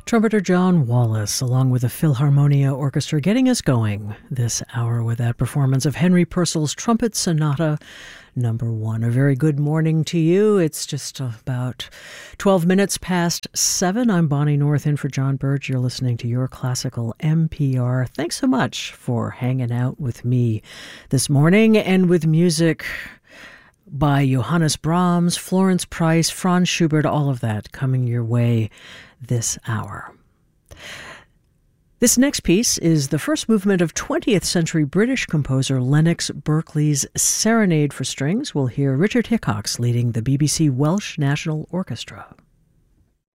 Trumpeter John Wallace, along with the Philharmonia Orchestra, getting us going this hour with that performance of Henry Purcell's Trumpet Sonata No. 1. A very good morning to you. It's just about 12 minutes past 7. I'm Bonnie North in for John Birch. You're listening to Your Classical NPR. Thanks so much for hanging out with me this morning and with music by Johannes Brahms, Florence Price, Franz Schubert, all of that coming your way this hour. This next piece is the first movement of 20th century British composer Lennox Berkeley's Serenade for Strings. We'll hear Richard Hickox leading the BBC Welsh National Orchestra.